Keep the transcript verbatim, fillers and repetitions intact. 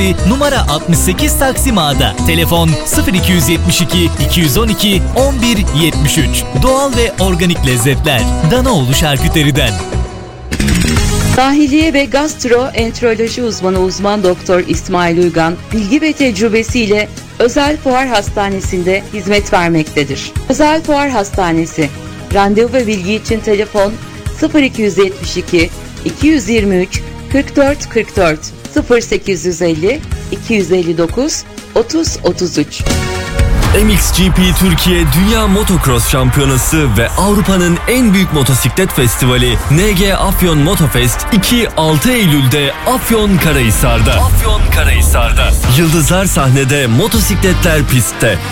Numara altmış sekiz Taksim A'da. Telefon sıfır iki yetmiş iki iki yüz on iki on bir yetmiş üç. Doğal ve organik lezzetler. Danaoğlu Şarküteri'den. Dahiliye ve gastroenteroloji uzmanı uzman doktor İsmail Uygan, bilgi ve tecrübesiyle Özel Fuar Hastanesi'nde hizmet vermektedir. Özel Fuar Hastanesi. Randevu ve bilgi için telefon sıfır iki yetmiş iki iki yüz yirmi üç kırk dört kırk dört sıfır sekiz yüz elli iki yüz elli dokuz otuz otuz üç. M X G P Türkiye Dünya Motocross Şampiyonası ve Avrupa'nın en büyük motosiklet festivali N G Afyon Motofest iki altı Eylül'de Afyonkarahisar'da. Afyonkarahisar'da. Yıldızlar sahnede, motosikletler pistte.